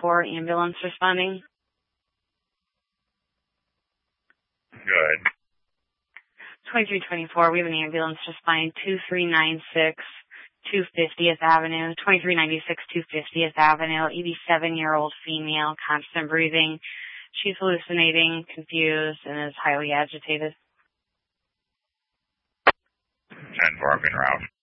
2324, ambulance responding. Good. 2324, we have an ambulance responding 2396 250th Avenue, 2396 250th Avenue, 87-year-old female, constant breathing. She's hallucinating, confused, and is highly agitated. 10-4, en route.